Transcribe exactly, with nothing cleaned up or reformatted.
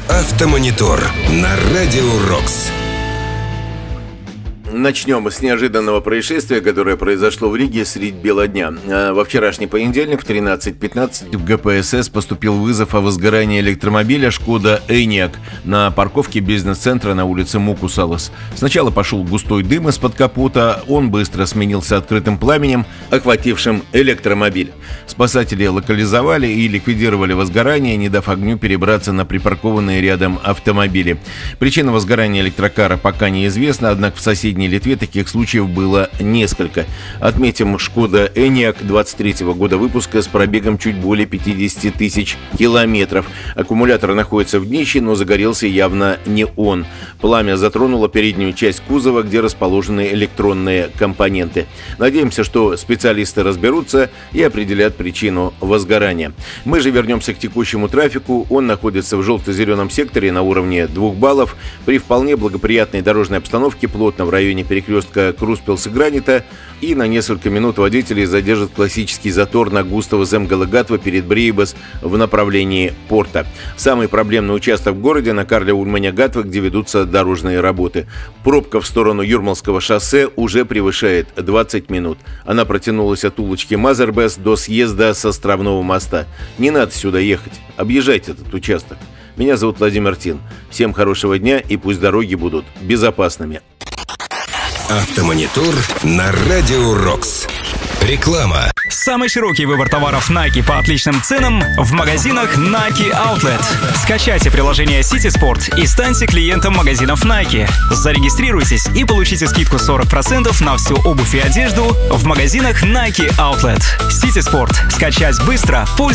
Автомонитор на Радио Рокс. Начнем с неожиданного происшествия, которое произошло в Риге средь бела дня. Во вчерашний понедельник в тринадцать пятнадцать в ГПСС поступил вызов о возгорании электромобиля «Шкода Эниак» на парковке бизнес-центра на улице Мукусалас. Сначала пошел густой дым из-под капота, он быстро сменился открытым пламенем, охватившим электромобиль. Спасатели локализовали и ликвидировали возгорание, не дав огню перебраться на припаркованные рядом автомобили. Причина возгорания электрокара пока неизвестна, однако в соседней Литве таких случаев было несколько. Отметим, «Шкода Эниак» двадцать третьего года выпуска с пробегом чуть более пятьдесят тысяч километров. Аккумулятор находится в днище, но загорелся явно не он. Пламя затронуло переднюю часть кузова, где расположены электронные компоненты. Надеемся, что специалисты разберутся и определят причину возгорания. Мы же вернемся к текущему трафику. Он находится в желто-зеленом секторе на уровне двух баллов. При вполне благоприятной дорожной обстановке плотно в районе перекрестка Круспилс и Гранита, и на несколько минут водителей задержит классический затор на Густаво Земгале-Гатва перед Брейбас в направлении порта. Самый проблемный участок в городе на Карля Ульманя-Гатва, где ведутся дорожные работы. Пробка в сторону Юрмалского шоссе уже превышает двадцать минут. Она протянулась от улочки Мазербес до съезда с Островного моста. Не надо сюда ехать, объезжайте этот участок. Меня зовут Владимир Тин. Всем хорошего дня и пусть дороги будут безопасными. Автомонитор на Радио Рокс. Реклама. Самый широкий выбор товаров Nike по отличным ценам в магазинах Nike Outlet. Скачайте приложение City Sport и станьте клиентом магазинов Nike. Зарегистрируйтесь и получите скидку сорок процентов на всю обувь и одежду в магазинах Nike Outlet. City Sport. Скачать быстро, пользуйтесь.